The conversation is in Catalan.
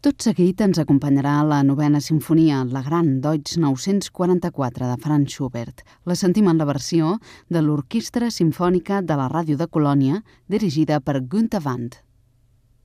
Tot seguit ens acompanyarà la novena sinfonia, la Gran Deutsch 944 de Franz Schubert. La sentim en la versió de l'Orquestra Simfònica de la Ràdio de Colònia, dirigida per Günther Wandt.